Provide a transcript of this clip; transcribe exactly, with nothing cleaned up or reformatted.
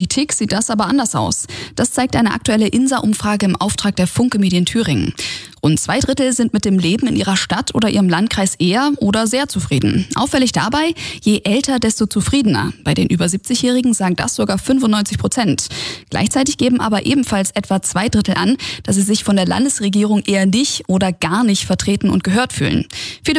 Politik sieht das aber anders aus. Das zeigt eine aktuelle INSA-Umfrage im Auftrag der Funke Medien Thüringen. Rund zwei Drittel sind mit dem Leben in ihrer Stadt oder ihrem Landkreis eher oder sehr zufrieden. Auffällig dabei, je älter, desto zufriedener. Bei den über siebzigjährigen sagen das sogar fünfundneunzig Prozent. Gleichzeitig geben aber ebenfalls etwa zwei Drittel an, dass sie sich von der Landesregierung eher nicht oder gar nicht vertreten und gehört fühlen. Viele